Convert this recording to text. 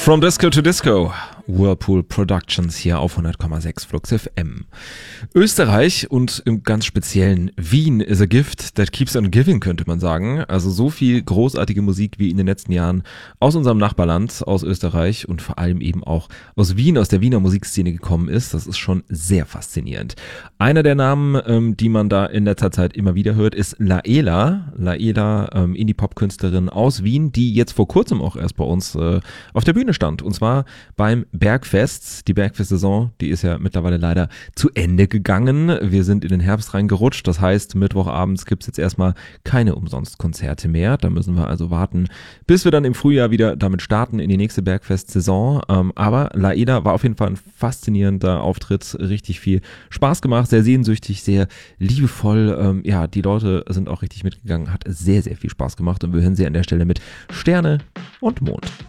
From Disco to Disco, Whirlpool Productions hier auf 100,6 Flux FM. Österreich und im ganz speziellen Wien is a gift that keeps on giving, könnte man sagen. Also so viel großartige Musik wie in den letzten Jahren aus unserem Nachbarland, aus Österreich und vor allem eben auch aus Wien, aus der Wiener Musikszene gekommen ist. Das ist schon sehr faszinierend. Einer der Namen, die man da in letzter Zeit immer wieder hört, ist Laela. Laela, Indie-Pop-Künstlerin aus Wien, die jetzt vor kurzem auch erst bei uns auf der Bühne stand. Und zwar beim Bergfest. Die Bergfest-Saison, die ist ja mittlerweile leider zu Ende gegangen. Wir sind in den Herbst reingerutscht. Das heißt, Mittwochabends gibt es jetzt erstmal keine Umsonstkonzerte mehr. Da müssen wir also warten, bis wir dann im Frühjahr wieder damit starten in die nächste Bergfest-Saison. Aber Laela war auf jeden Fall ein faszinierender Auftritt. Richtig viel Spaß gemacht, sehr sehnsüchtig, sehr liebevoll. Ja, die Leute sind auch richtig mitgegangen. Hat sehr, sehr viel Spaß gemacht und wir hören sie an der Stelle mit Sterne und Mond.